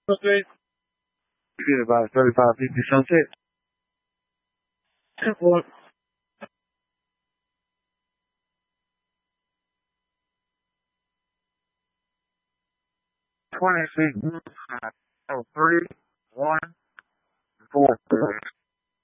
Okay. You get about 35, 50 sunset. 26, 3, 1, 4.